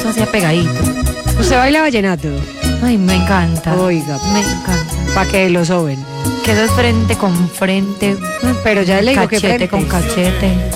eso hacía pegadito. ¿Usted baila vallenato? Ay, me encanta. Oiga, Me encanta. para que lo soben. Que eso es frente con frente, Pero ya le digo que cachete frente. con cachete.